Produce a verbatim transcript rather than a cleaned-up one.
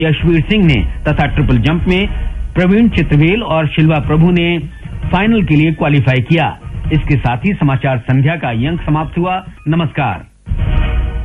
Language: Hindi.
यशवीर सिंह ने तथा ट्रिपल जंप में प्रवीण चित्रवेल और शिल्वा प्रभु ने फाइनल के लिए क्वालिफाई किया। इसके साथ ही समाचार संध्या का ये अंक समाप्त हुआ। नमस्कार।